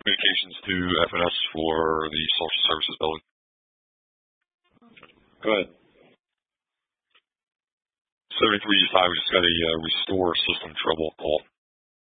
communications to FNS for the social services building. Go ahead. 73 East Highway just got a restore system trouble call.